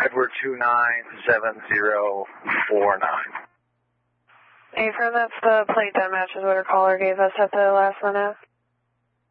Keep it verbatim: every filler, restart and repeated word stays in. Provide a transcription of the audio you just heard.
Edward two nine seven zero four nine. Affirm, that's the plate that matches what our caller gave us at the last minute.